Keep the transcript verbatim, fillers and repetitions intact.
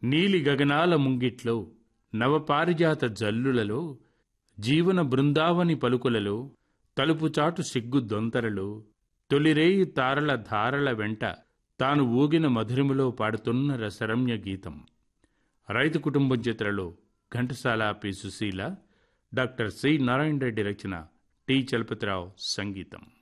నీలి గగనాల ముంగిట్లో నవపారిజాత జల్లులలో జీవన బృందావని పలుకులలో తలుపుచాటు సిగ్గు దొంతరలో తొలిరేయి తారల ధారల వెంట తాను ఊగిన మధురిమలో పాడుతున్న రసరమ్య గీతం. రైతు కుటుంబం చిత్రలో Ghantasala P Susheela, doctor C Narayana Reddy రచన, టి చలపతిరావు సంగీతం.